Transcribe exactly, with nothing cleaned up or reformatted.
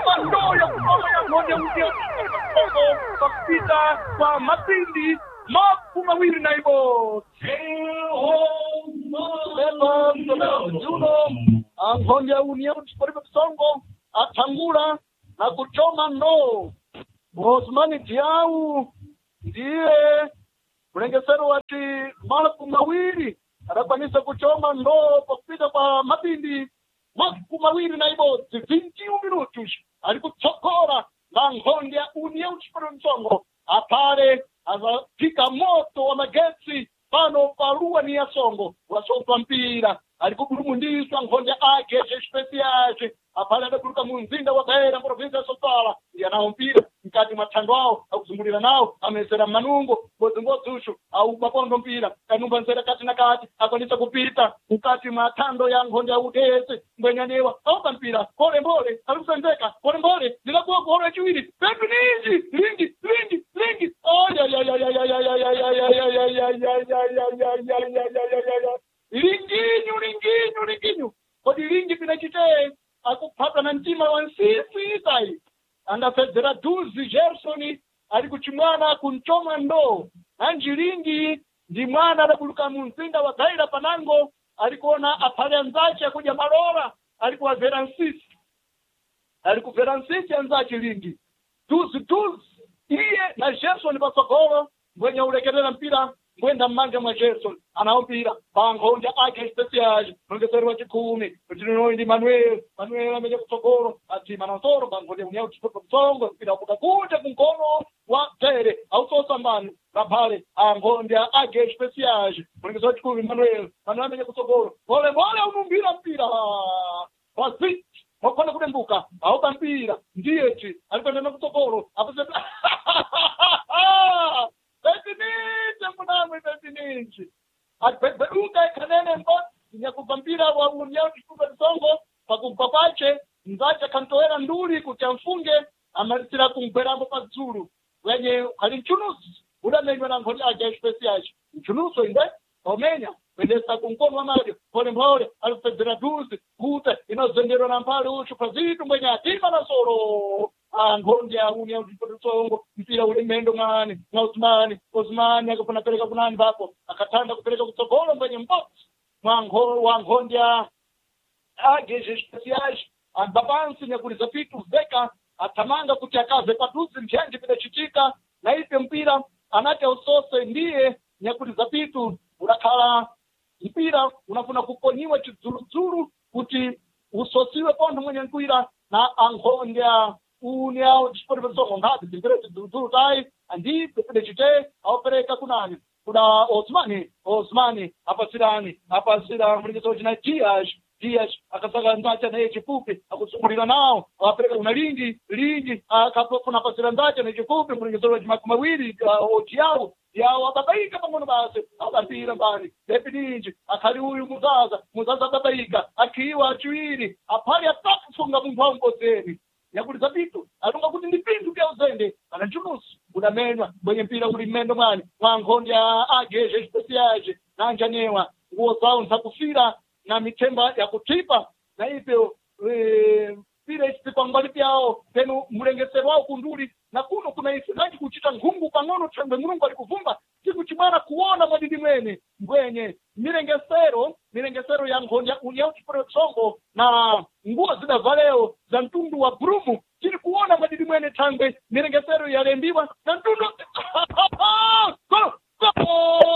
kuchoma ndoo ya kuchoma ya ng'ombe unia mtoto kupita kwa Matindi maku mawili na ibo Lelo mtoleo juno ng'ombe unia mchiporiko kisongo atangula na kuchoma ndoo Osmani Diau ndiye mlengesero wati maku mawili anafanisa kuchoma ndoo kwa kupita kwa Matindi maku mawili na ibo vinti minutos alikuchokora na ng'ombe unia mchiporiko msongo apare azapika moto wa magetsi pano parua ni ya songo wasopa mpira alikugurumundiswa ng'ombe ake especial apale adakuruka munzinda wa Gaera province ya Sofala yanao mpira mkati matando ao akuzungulira nao amesera manungo ngozingozushu au mapondo mpira kanumba nzera kati na kati akonisa kupita mkati matando ya ng'ombe udese mbenyanewa au mpira pole pole alusenzeka pole pole ndilakuwa kuhora chiwiri petu niji lingi lingi lingi oh ya ya ya ya ya ya ya ya ya ya ya ya ya ya ya linginyu linginyu linginyu kodi lingi pinachite akupata na ntima wa nsisi sai anda federa duzi Gerson alikuchimwana kunchoma ndo anji lingi ndi mwana adabuluka munzinda wa Gaira panango alikuona apale nzache kuja marora alikuwa veransisi alikuwa veransisi anzache lingi duzi duzi iye na Gerson basokoro mwenye ulekelera mpira mwenda mmanga mwa Gerson anaompira pangonja ake special mwengesero wa chikumi kutino ndi Manuel Manuel ameje kutogoro ati manasoro pangonja unyao chipopo msongo mpira kukakuja kunkono wa tere au sosambani rapale angonja ake special mwengesero wa chikumi Manuel Manuel ameje kutogoro pole pole unumbira mpira wasi mokona kutembuka au kampira ndiye chi alikwenda kutogoro apose Tetinite munamwe tetinite. Atbeberuka kanene mbot nyakupambira wa unyao chikuba songo pakumpapache nzacha kantoera nduri kutamfunge amaritira kumperambo pazuru wenye alinchunusi udamenywa na ngoni aja special nchunuso inde omenya pendesa kunkono amadio pole mpole alfedera duzi kuta inozendero na mpale uchu pazitu mwenye atima na soro angonja unia ujipotsongo mpira ule mendo mani na Osmani Osmani akafuna peleka kunani bako akatanda kupeleka kutsogolo kwenye mboti mwango wangonja ageje special ambabansi nyakuliza pitu zeka atamanga kuti akaze patuzi mjanje bila chitika na ipe mpira anate usose ndiye nyakuliza pitu unakala mpira unafuna kuponyiwa chidzuruzuru kuti usosiwe pondo mwenye mpira na angonja unyao chiporiko songo ngati zingire chidzuruzuru tai andi pepede chite aupereka kunani kuna Osmani Osmani apasirani apasira mlingizo china Dias Dias akasaka ndacha naye chifupi akusungulira nao apereka kuna lingi lingi akapofuna pasira ndacha naye chifupi mlingizo chimakumi mawili otiao yao ababaika pamono basi akapira mbali depidinji akali uyu muzaza muzaza ababaika akiwa achiwiri apali atakufunga mungu wa ngozeni yakuliza bitu alunga kuti ndi pindu kya uzende ananchunusu unamenywa mwenye mpira uli mmendo mwani mwangonja ageje special nanjanewa nguo zao nzakufira na mitemba ya kutipa na hivyo mpira isipikwa ngali pyao tenu mlengesero wao kunduli na kuno kuna isizaji kuchita ngungu pang'ono trembe mulungu alikuvumba siku chimana kuona madidi mwene ngwenye milengesero milengesero ya ngonja unyao chipore tsongo na nguo zida valeo za mtundu wa brumu chini kuona madidi mwene tangwe milengesero yalembiwa na mtundu